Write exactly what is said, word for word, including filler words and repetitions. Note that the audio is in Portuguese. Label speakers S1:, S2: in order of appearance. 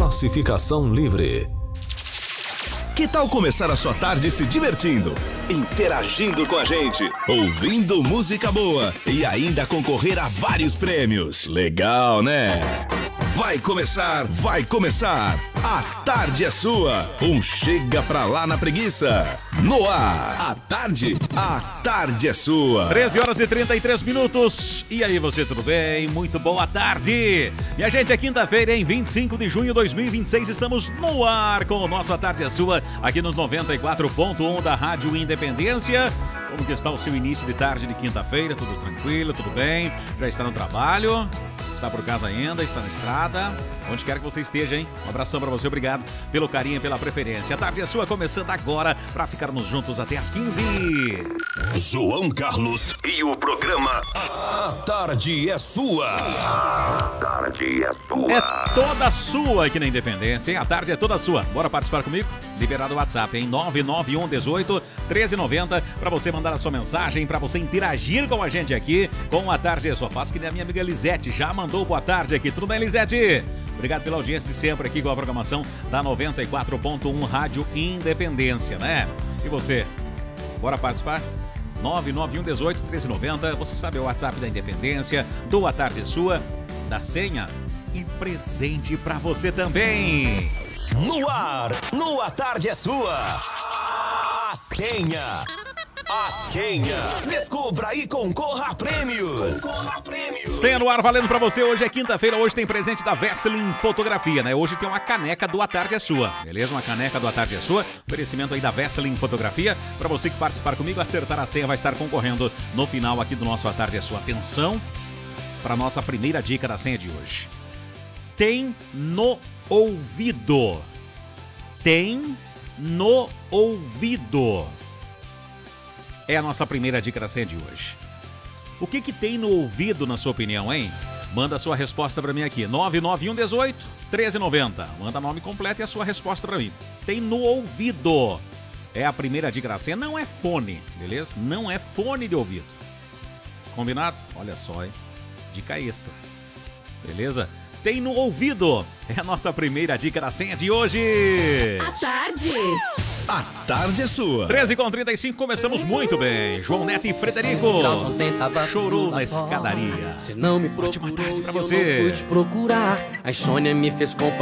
S1: Classificação livre.
S2: Que tal começar a sua tarde se divertindo, interagindo com a gente, ouvindo música boa e ainda concorrer a vários prêmios? Legal, né? Vai começar, vai começar. A tarde é sua. Um chega pra lá na preguiça. No ar, a tarde, a tarde é sua.
S3: treze horas e trinta e três minutos. E aí, você, tudo bem? Muito boa tarde. Minha gente, é quinta-feira, em vinte e cinco de junho de dois mil e vinte e seis. Estamos no ar com o nosso A Tarde é Sua, aqui nos noventa e quatro ponto um da Rádio Independência. Como que está o seu início de tarde de quinta-feira? Tudo tranquilo, tudo bem? Já está no trabalho? Está por casa ainda, está na estrada, onde quer que você esteja, hein? Um abração pra você, obrigado pelo carinho e pela preferência. A tarde é sua, começando agora, pra ficarmos juntos até as quinze.
S2: João Carlos e o programa A Tarde é Sua. A Tarde é Sua.
S3: É toda sua aqui na Independência, hein? A tarde é toda sua. Bora participar comigo? Liberado o WhatsApp, hein? nove nove um um oito treze noventa, pra você mandar a sua mensagem, pra você interagir com a gente aqui, com A Tarde é Sua. Faço que nem a minha amiga Lisete, já mandou boa tarde aqui. Tudo bem, Lisete? Obrigado pela audiência de sempre aqui com a programação da noventa e quatro ponto um Rádio Independência, né? E você, bora participar? nove nove um um oito treze noventa, você sabe o WhatsApp da Independência, do A Tarde é Sua, da senha e presente pra você também.
S2: No ar, no A Tarde é Sua. A senha. A senha. Descubra e concorra a prêmios. Concorra a prêmios.
S3: Senha no ar valendo pra você. Hoje é quinta-feira, hoje tem presente da Vesselin Fotografia, né? Hoje tem uma caneca do A Tarde é Sua, beleza? Uma caneca do A Tarde é Sua. Oferecimento aí da Vesselin Fotografia. Pra você que participar comigo, acertar a senha, vai estar concorrendo no final aqui do nosso A Tarde é Sua. Atenção pra nossa primeira dica da senha de hoje. Tem no ouvido. Tem no ouvido. É a nossa primeira dica da senha de hoje. O que que tem no ouvido, na sua opinião, hein? Manda a sua resposta pra mim aqui. nove nove um um oito treze noventa. Manda nome completo e a sua resposta pra mim. Tem no ouvido. É a primeira dica da senha. Não é fone, beleza? Não é fone de ouvido. Combinado? Olha só, hein? Dica extra. Beleza? Tem no ouvido. É a nossa primeira dica da senha de hoje.
S4: A tarde.
S2: A tarde é sua.
S3: treze com trinta e cinco, começamos muito bem. João Neto e Frederico. Chorou na escadaria.
S5: Se não me
S3: Ótima
S5: procurou,
S3: tarde pra
S5: eu
S3: você.
S5: não fui te procurar. A insônia me fez companhia.